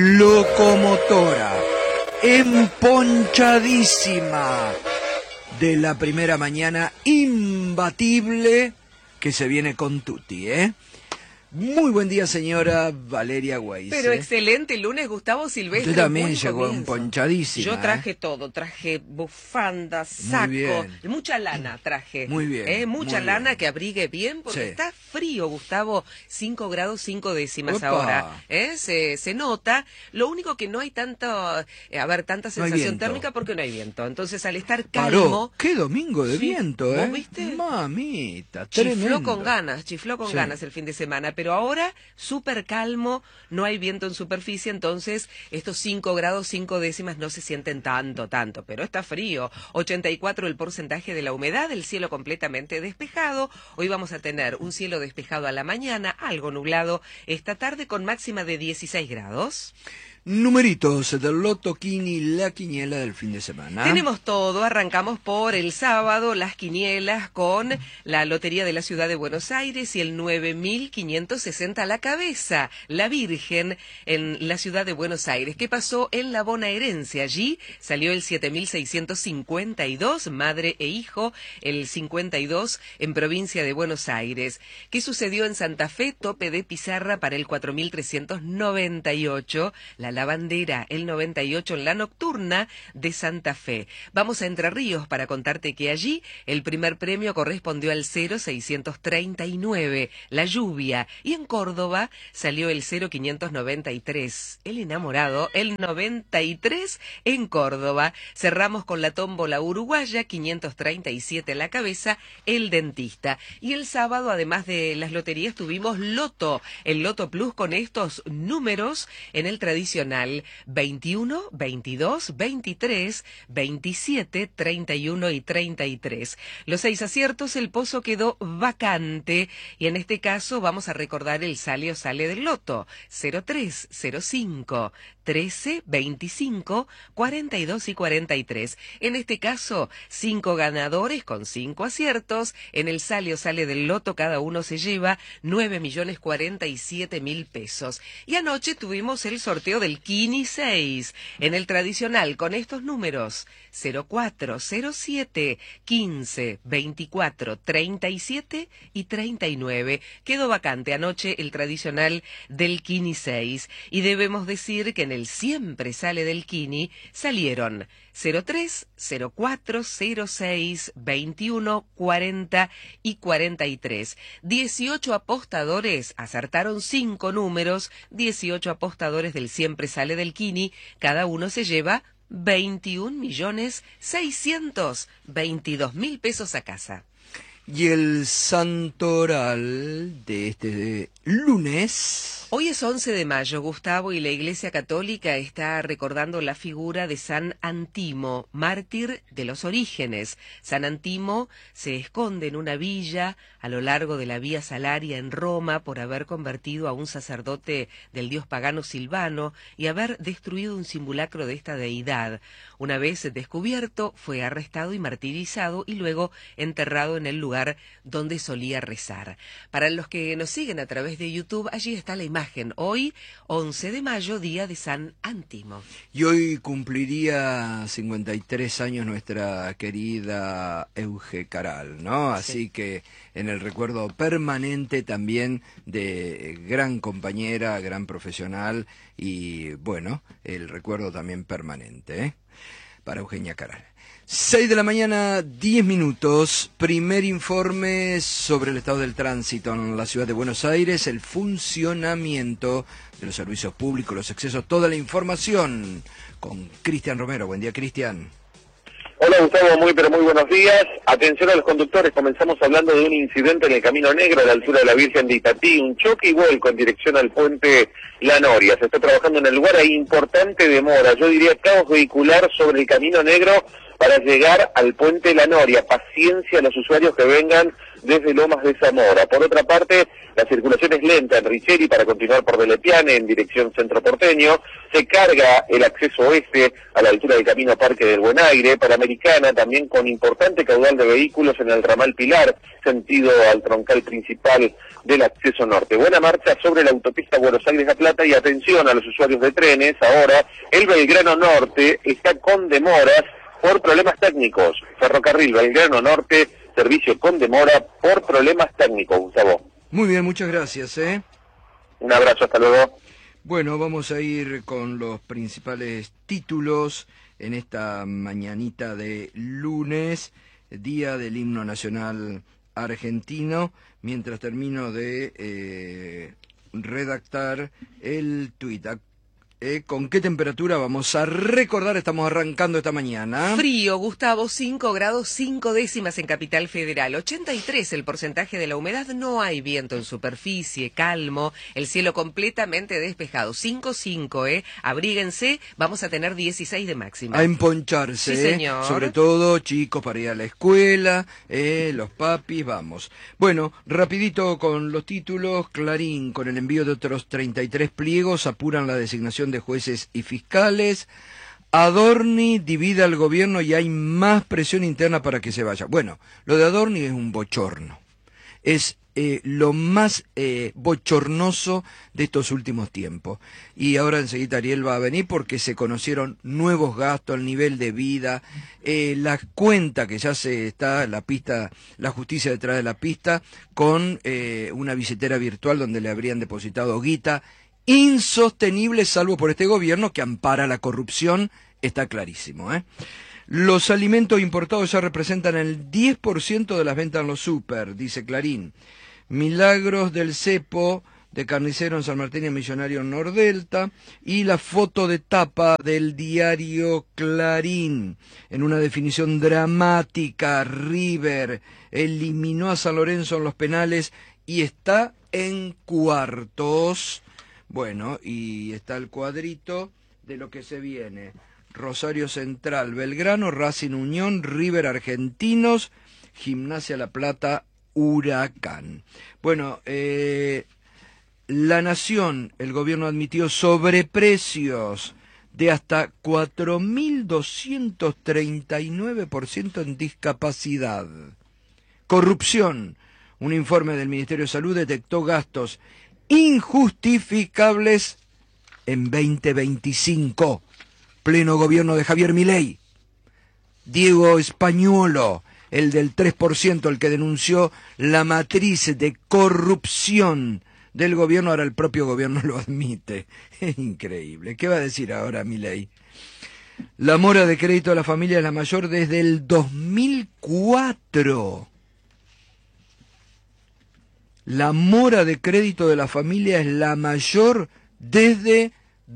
Locomotora, emponchadísima de la primera mañana, imbatible, que se viene con tutti, ¿eh? Muy buen día, señora Valeria Weiss. Pero excelente lunes, Gustavo Silvestre. Usted también llegó emponchadísima. Yo traje todo, traje bufanda, saco, mucha lana traje. Muy bien. Mucha muy lana bien. Que abrigue bien, porque está frío, Gustavo, 5 grados 5 décimas Opa. ahora. Se nota, lo único que no hay tanta sensación térmica porque no hay viento. Entonces al estar calmo... Paró. Qué domingo de viento, ¿eh? ¿Vos viste? Mamita, Chifló tremendo. con ganas el fin de semana, pero ahora súper calmo, no hay viento en superficie, entonces estos 5 grados 5 décimas no se sienten tanto, pero está frío. 84 el porcentaje de la humedad, el cielo completamente despejado. Hoy vamos a tener un cielo despejado a la mañana, algo nublado esta tarde con máxima de 16 grados. Numeritos del Loto Quini, la quiniela del fin de semana. Tenemos todo, arrancamos por el sábado, las quinielas con la Lotería de la Ciudad de Buenos Aires y el 9.560 a la cabeza, la Virgen en la Ciudad de Buenos Aires. ¿Qué pasó en la bonaerense? Allí salió el 7.652, madre e hijo, el 52 en provincia de Buenos Aires. ¿Qué sucedió en Santa Fe? Tope de pizarra para el 4.398, la bandera, el 98 en la nocturna de Santa Fe. Vamos a Entre Ríos para contarte que allí el primer premio correspondió al 0.639, la lluvia, y en Córdoba salió el 0.593, el enamorado, el 93 en Córdoba. Cerramos con la tómbola uruguaya, 537 la cabeza, el dentista. Y el sábado, además de las loterías, tuvimos Loto, el Loto Plus con estos números en el tradicional 21, 22, 23, 27, 31 y 33. Los 6 aciertos, el pozo quedó vacante y en este caso vamos a recordar el sale o sale del Loto: 03, 05, 13, 25, 42 y 43. En este caso, 5 ganadores con 5 aciertos. En el sale o sale del Loto cada uno se lleva 9.047.000 pesos. Y anoche tuvimos el sorteo del Quini 6. En el tradicional con estos números: 04, 07, 15, 24, 37 y 39. Quedó vacante anoche el tradicional del Quini 6. Y debemos decir que en el siempre sale del Quini salieron 03, 04, 06, 21, 40 y 43. 18 apostadores acertaron 5 números, 18 apostadores del siempre sale del Quini, cada uno se lleva 21.622.000 pesos a casa. Y el santoral de este lunes... Hoy es 11 de mayo, Gustavo, y la Iglesia Católica está recordando la figura de San Antimo, mártir de los orígenes. San Antimo se esconde en una villa a lo largo de la Vía Salaria en Roma por haber convertido a un sacerdote del dios pagano Silvano y haber destruido un simulacro de esta deidad. Una vez descubierto, fue arrestado y martirizado y luego enterrado en el lugar donde solía rezar. Para los que nos siguen a través de YouTube, allí está la imagen. Hoy, 11 de mayo, día de San Antimo. Y hoy cumpliría 53 años nuestra querida Euge Caral, ¿no? Así que en el recuerdo permanente también de gran compañera, gran profesional y, bueno, el recuerdo también permanente, ¿eh? Para Eugenia Caral. 6 de la mañana, 10 minutos, primer informe sobre el estado del tránsito en la ciudad de Buenos Aires, el funcionamiento de los servicios públicos, los accesos, toda la información con Cristian Romero. Buen día, Cristian. Hola Gustavo, muy buenos días. Atención a los conductores, comenzamos hablando de un incidente en el Camino Negro a la altura de la Virgen de Itatí, un choque y vuelco en dirección al puente La Noria. Se está trabajando en el lugar, hay importante demora, yo diría caos vehicular sobre el Camino Negro para llegar al puente La Noria. Paciencia a los usuarios que vengan desde Lomas de Zamora. Por otra parte, la circulación es lenta en Richeri para continuar por Delepiane en dirección centro porteño. Se carga el acceso oeste a la altura del camino Parque del Buen Aire. Panamericana también con importante caudal de vehículos en el ramal Pilar, sentido al troncal principal del acceso norte. Buena marcha sobre la autopista Buenos Aires-La Plata y atención a los usuarios de trenes. Ahora, el Belgrano Norte está con demoras por problemas técnicos. Ferrocarril Belgrano Norte, servicio con demora por problemas técnicos, Gustavo. Muy bien, muchas gracias, ¿eh? Un abrazo, hasta luego. Bueno, vamos a ir con los principales títulos en esta mañanita de lunes, día del himno nacional argentino, mientras termino de redactar el tuit. ¿Con qué temperatura vamos a recordar? Estamos arrancando esta mañana. Frío, Gustavo, 5 grados 5 décimas en Capital Federal, 83 el porcentaje de la humedad, no hay viento en superficie, calmo, el cielo completamente despejado, 5, abríguense, vamos a tener 16 de máxima. A emponcharse, sí, señor. Sobre todo chicos para ir a la escuela, los papis, vamos. Bueno, rapidito con los títulos. Clarín, con el envío de otros 33 pliegos, apuran la designación de jueces y fiscales. Adorni divide al gobierno y hay más presión interna para que se vaya. Bueno, lo de Adorni es un bochorno. Es lo más bochornoso de estos últimos tiempos. Y ahora enseguida Ariel va a venir porque se conocieron nuevos gastos, el nivel de vida, la cuenta que ya se está, la pista, la justicia detrás de la pista, con una billetera virtual donde le habrían depositado guita. Insostenible, salvo por este gobierno que ampara la corrupción, está clarísimo, ¿eh? Los alimentos importados ya representan el 10% de las ventas en los súper, dice Clarín. Milagros del cepo de carnicero en San Martín y Millonario en Nordelta, y la foto de tapa del diario Clarín. En una definición dramática, River eliminó a San Lorenzo en los penales y está en cuartos. Bueno, y está el cuadrito de lo que se viene. Rosario Central, Belgrano, Racing Unión, River Argentinos, Gimnasia La Plata, Huracán. Bueno, La Nación, el gobierno admitió sobreprecios de hasta 4.239% en discapacidad. Corrupción, un informe del Ministerio de Salud detectó gastos injustificables en 2025. Pleno gobierno de Javier Milei. Diego Españuolo, el del 3%, el que denunció la matriz de corrupción del gobierno, ahora el propio gobierno lo admite. Es increíble. ¿Qué va a decir ahora Milei? La mora de crédito a la familia es la mayor desde el 2004. La mora de crédito de la familia es la mayor desde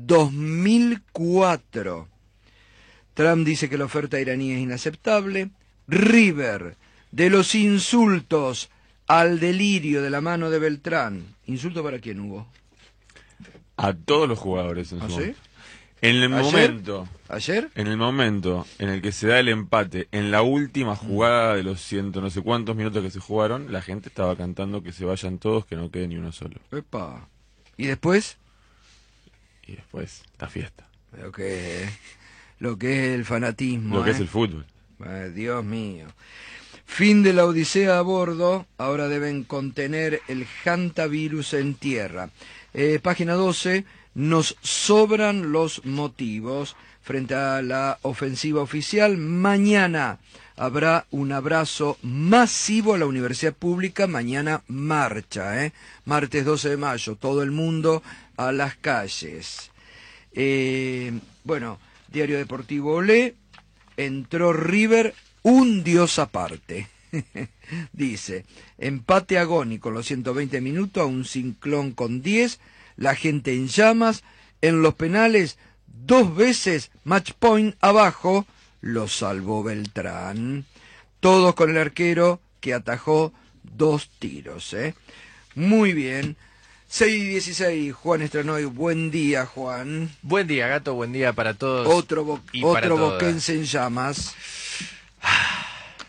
2004. Trump dice que la oferta iraní es inaceptable. River, de los insultos al delirio de la mano de Beltrán. ¿Insulto para quién, Hugo? A todos los jugadores en su ¿Ah, sí? En el momento. ¿Ayer? En el momento en el que se da el empate, en la última jugada de los no sé cuántos minutos que se jugaron, la gente estaba cantando que se vayan todos, que no quede ni uno solo. Epa. ¿Y después? Y después, la fiesta. Lo que es el fanatismo. Lo que es el fútbol. Dios mío. Fin de la odisea a bordo. Ahora deben contener el hantavirus en tierra. Página 12. Nos sobran los motivos frente a la ofensiva oficial. Mañana habrá un abrazo masivo a la universidad pública. Mañana marcha, martes 12 de mayo, todo el mundo a las calles. Bueno, Diario Deportivo Olé, entró River, un dios aparte. Dice, empate agónico en los 120 minutos, a un Ciclón con 10, la gente en llamas, en los penales, 2 veces match point abajo, lo salvó Beltrán. Todos con el arquero que atajó 2 tiros, Muy bien. 6:16, Juan Estranoy, buen día, Juan. Buen día, Gato, buen día para todos. Otro boquense en llamas.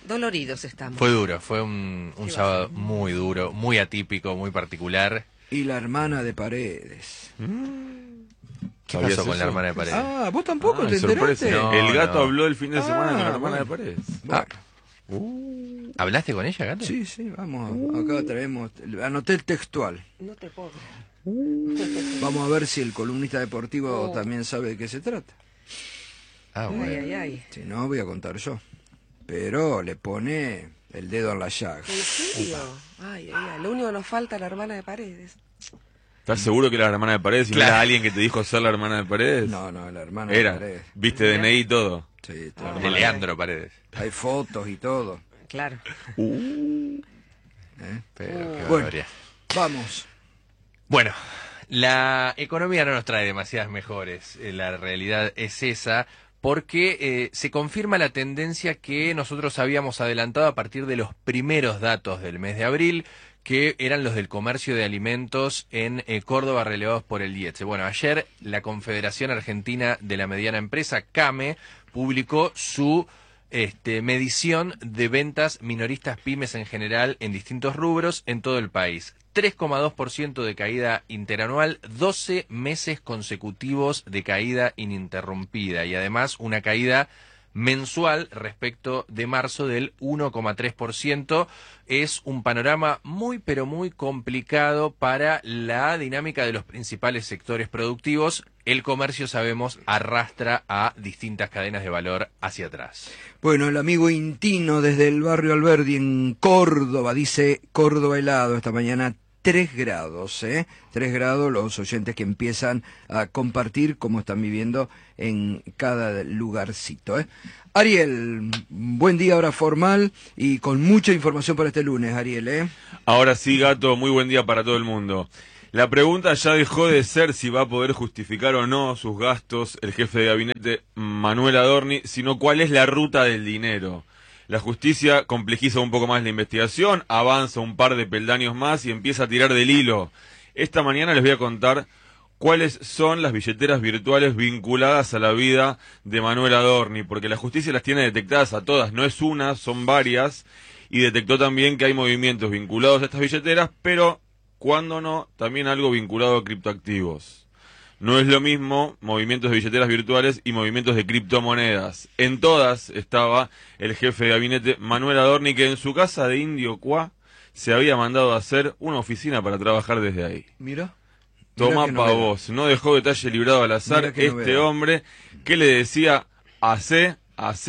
Doloridos estamos. Fue duro, fue un sábado muy duro, muy atípico, muy particular. Y la hermana de Paredes. ¿Qué pasó con la hermana de Paredes? Ah, ¿vos tampoco te sorpresa. enteraste? No, el gato no. habló el fin de semana con la hermana bueno. de Paredes. Bueno, ¿Hablaste con ella, Gato? sí, vamos, acá traemos, anoté el textual. No te puedo creer. Vamos a ver si el columnista deportivo también sabe de qué se trata. Ah, bueno. Ay. Si no, voy a contar yo. Pero le pone el dedo en la llaga. ¿En serio? Ay. Lo único que nos falta es la hermana de Paredes. ¿Estás seguro que era la hermana de Paredes y no era alguien que te dijo ser la hermana de Paredes? No, la hermana de Era. Paredes. ¿Viste DNI y todo? Sí, todo. De Leandro Paredes. Hay fotos y todo. Claro. Pero, qué Bueno, barbaridad. vamos. Bueno, la economía no nos trae demasiadas mejores. La realidad es esa, porque se confirma la tendencia que nosotros habíamos adelantado a partir de los primeros datos del mes de abril, que eran los del comercio de alimentos en Córdoba relevados por el IETSE. Bueno, ayer la Confederación Argentina de la Mediana Empresa, CAME, publicó su medición de ventas minoristas pymes en general en distintos rubros en todo el país. 3,2% de caída interanual, 12 meses consecutivos de caída ininterrumpida y además una caída mensual respecto de marzo del 1,3%. Es un panorama muy pero muy complicado para la dinámica de los principales sectores productivos. El comercio, sabemos, arrastra a distintas cadenas de valor hacia atrás. Bueno, el amigo Intino desde el barrio Alberdi en Córdoba, dice Córdoba helado esta mañana. 3 grados, 3 grados los oyentes que empiezan a compartir cómo están viviendo en cada lugarcito, Ariel, buen día, hora formal y con mucha información para este lunes, Ariel, Ahora sí, Gato, muy buen día para todo el mundo. La pregunta ya dejó de ser si va a poder justificar o no sus gastos el jefe de gabinete Manuel Adorni, sino cuál es la ruta del dinero. La justicia complejiza un poco más la investigación, avanza un par de peldaños más y empieza a tirar del hilo. Esta mañana les voy a contar cuáles son las billeteras virtuales vinculadas a la vida de Manuel Adorni, porque la justicia las tiene detectadas a todas, no es una, son varias, y detectó también que hay movimientos vinculados a estas billeteras, pero, cuando no, también algo vinculado a criptoactivos. No es lo mismo movimientos de billeteras virtuales y movimientos de criptomonedas. En todas estaba el jefe de gabinete Manuel Adorni, que en su casa de Indio Cuá se había mandado a hacer una oficina para trabajar desde ahí. Mira. Toma pa' vos, no dejó detalle librado al azar este hombre que le decía hacé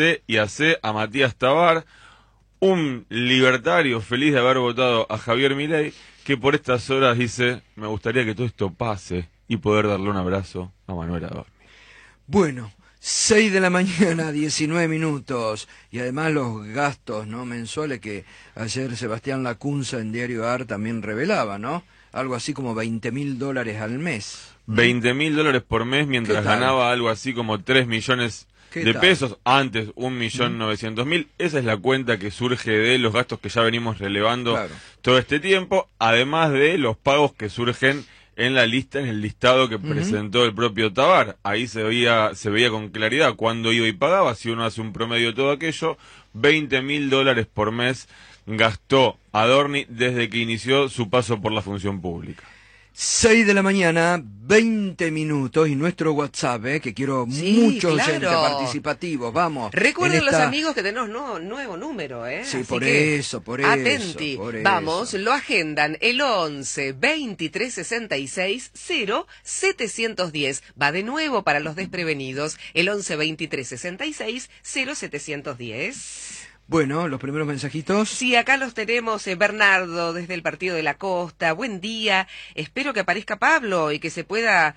a Matías Tabar, un libertario feliz de haber votado a Javier Milei, que por estas horas dice, me gustaría que todo esto pase y poder darle un abrazo a Manuel Adorni. Bueno, 6 de la mañana, 19 minutos, y además los gastos mensuales que ayer Sebastián Lacunza en Diario AR también revelaba, ¿no? Algo así como $20.000 al mes. $20.000 por mes, mientras ganaba algo así como 3 millones de pesos, antes 1.900.000. Esa es la cuenta que surge de los gastos que ya venimos relevando todo este tiempo, además de los pagos que surgen en la lista, en el listado que presentó el propio Tabar. Ahí se veía con claridad cuándo iba y pagaba. Si uno hace un promedio de todo aquello, $20.000 por mes gastó Adorni desde que inició su paso por la función pública. 6 de la mañana, 20 minutos, y nuestro WhatsApp, que quiero muchos oyentes participativos, vamos. Recuerden los amigos que tenemos nuevo número, Sí, así por que eso. Atenti, por vamos, eso. lo agendan, el 11 23 66 0 710. Va de nuevo para los desprevenidos, el 11 23 66 0 710. Bueno, los primeros mensajitos. Sí, acá los tenemos, Bernardo, desde el Partido de la Costa. Buen día. Espero que aparezca Pablo y que se pueda,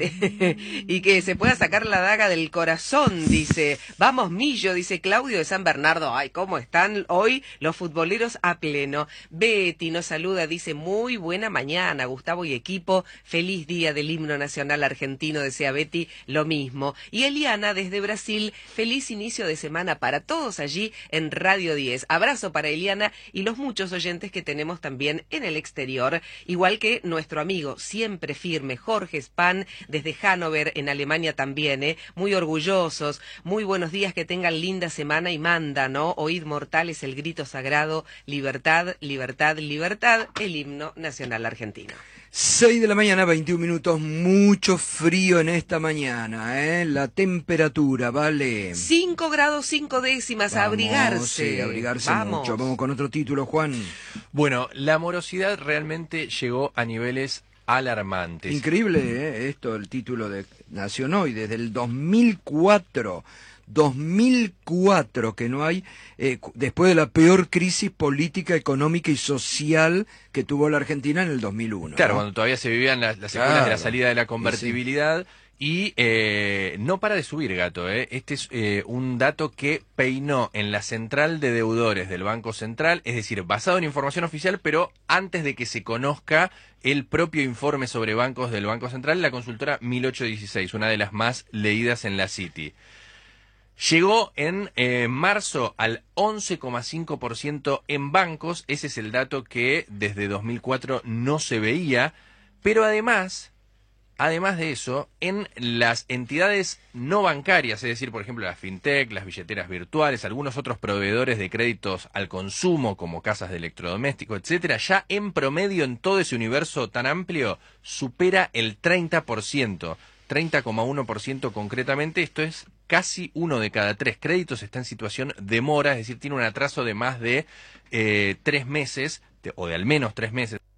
y que se pueda sacar la daga del corazón, dice. Vamos, Millo, dice Claudio de San Bernardo. Ay, cómo están hoy los futboleros a pleno. Betty nos saluda, dice, muy buena mañana, Gustavo y equipo. Feliz día del himno nacional argentino, desea Betty, lo mismo. Y Eliana, desde Brasil, feliz inicio de semana para todos allí en Radio 10. Abrazo para Eliana y los muchos oyentes que tenemos también en el exterior, igual que nuestro amigo siempre firme, Jorge Span, desde Hannover, en Alemania también, muy orgullosos, muy buenos días, que tengan linda semana y manda, ¿no? Oíd mortales el grito sagrado, libertad, libertad, libertad, el himno nacional argentino. 6 de la mañana, 21 minutos, mucho frío en esta mañana, La temperatura, vale. 5 grados 5 décimas, a abrigarse. Sí, abrigarse mucho. Vamos con otro título, Juan. Bueno, la morosidad realmente llegó a niveles alarmantes. Increíble, esto, el título de Nación Hoy, desde el 2004 que no hay, después de la peor crisis política, económica y social que tuvo la Argentina en el 2001. Claro, ¿no? cuando todavía se vivían las secuelas de la salida de la convertibilidad. Y no para de subir, Gato. Este es un dato que peinó en la central de deudores del Banco Central, es decir, basado en información oficial, pero antes de que se conozca el propio informe sobre bancos del Banco Central, la consultora 1816, una de las más leídas en la City. Llegó en marzo al 11,5% en bancos. Ese es el dato que desde 2004 no se veía, pero además de eso, en las entidades no bancarias, es decir, por ejemplo, las fintech, las billeteras virtuales, algunos otros proveedores de créditos al consumo, como casas de electrodomésticos, etcétera, ya en promedio en todo ese universo tan amplio supera el 30%, 30,1% concretamente. Esto es casi 1 de cada 3 créditos está en situación de mora, es decir, tiene un atraso de más de 3 meses, o de al menos 3 meses.